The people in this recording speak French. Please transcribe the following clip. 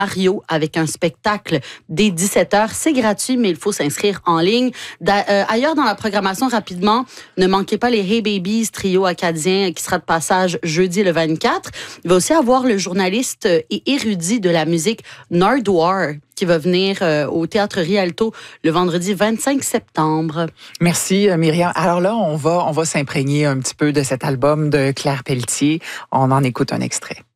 Mario avec un spectacle dès 17h. C'est gratuit, mais il faut s'inscrire en ligne. Ailleurs dans la programmation, rapidement, ne manquez pas les Hey Babies, trio acadien qui sera de passage jeudi le 24. Il va aussi avoir le journaliste et érudit de la musique Nardwuar qui va venir au Théâtre Rialto le vendredi 25 septembre. Merci, Myriam. Alors là, on va s'imprégner un petit peu de cet album de Claire Pelletier. On en écoute un extrait.